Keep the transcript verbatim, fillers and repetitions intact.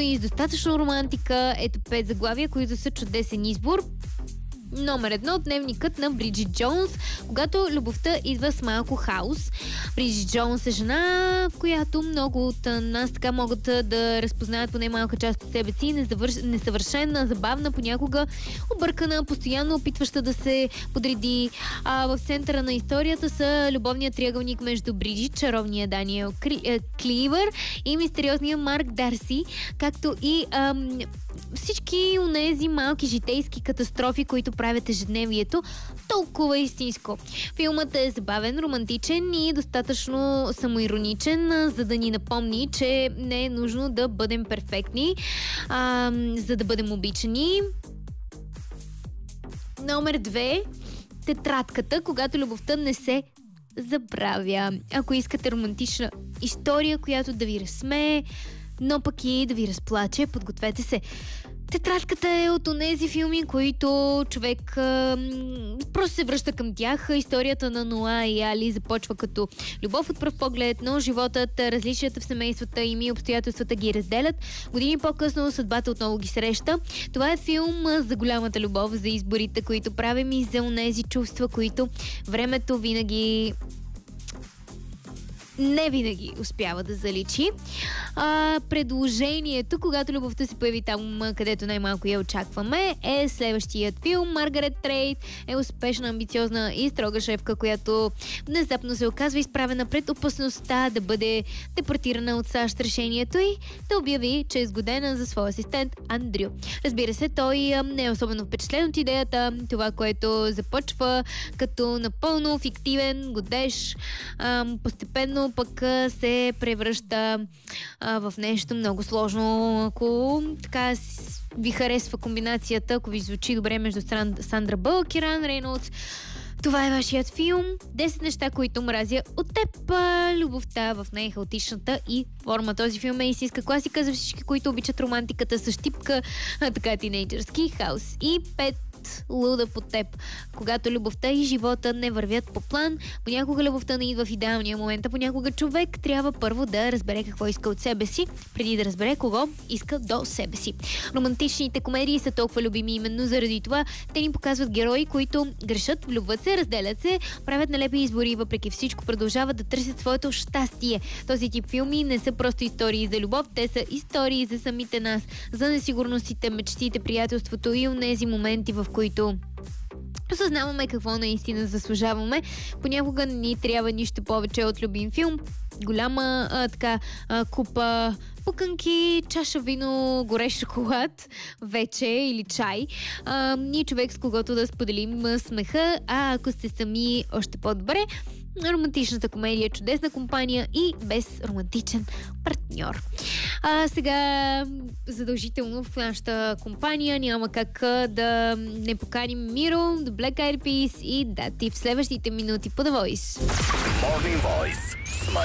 и с достатъчно романтика. Ето пет заглавия, които са чудесен избор. Номер едно, дневникът на Бриджит Джонс, когато любовта идва с малко хаос. Бриджит Джонс е жена, в която много от нас така могат да разпознаят поне малка част от себе си. Незавърш... Несъвършена, забавна, понякога объркана, постоянно опитваща да се подреди. А в центъра на историята са любовният триъгълник между Бриджит, чаровния Даниел Кри... Кливър и мистериозния Марк Дарси, както и ам... всички онези малки житейски катастрофи, които правят ежедневието толкова истинско. Филмът е забавен, романтичен и достатъчно самоироничен, за да ни напомни, че не е нужно да бъдем перфектни, а, за да бъдем обичани. Номер две. Тетрадката, когато любовта не се забравя. Ако искате романтична история, която да ви разсмее, но пък и да ви разплаче, подгответе се. Тетрадката е от онези филми, които човек а, просто се връща към тях. Историята на Ноа и Али започва като любов от пръв поглед, но животът, различията в семействата им и обстоятелствата ги разделят. Години по-късно съдбата отново ги среща. Това е филм за голямата любов, за изборите, които правим и за онези чувства, които времето винаги не винаги успява да заличи. А, предложението, когато любовта се появи там, където най-малко я очакваме, е следващият филм. Маргарет Трейд е успешна, амбициозна и строга шефка, която внезапно се оказва изправена пред опасността да бъде депортирана от САЩ. Решението и да обяви, че е сгодена за своя асистент Андрю. Разбира се, той не е особено впечатлен от идеята. Това, което започва като напълно фиктивен годеж, постепенно пък се превръща а, в нещо много сложно. Ако така ви харесва комбинацията, ако ви звучи добре между Сандра Бълк и Райан Рейнолдс, това е вашият филм. десет неща, които мразя от теб. Любовта в най-хаотичната и форма. Този филм е истинска класика за всички, които обичат романтиката с щипка, така тинейджърски хаос. И пет луда по теб. Когато любовта и живота не вървят по план, понякога любовта не идва в идеалния момент, а понякога човек трябва първо да разбере какво иска от себе си, преди да разбере кого иска до себе си. Романтичните комедии са толкова любими именно заради това. Те ни показват герои, които грешат, влюбват се, разделят се, правят нелепи избори и въпреки всичко продължават да търсят своето щастие. Този тип филми не са просто истории за любов, те са истории за самите нас, за несигурностите, мечтите, приятелството и онези моменти, в които осъзнаваме какво наистина заслужаваме. Понякога не ни трябва нищо повече от любим филм. Голяма а, така а, купа пуканки, чаша вино, горещ шоколад, вече или чай а, и човек, с когото да споделим смеха, а ако сте сами, още по-добре. Романтичната комедия е чудесна компания и без романтичен партньор. А сега задължително в нашата компания няма как да не поканим Миро, The Black Eyed Peas и Дати в следващите минути по The Voice. Morning Voice.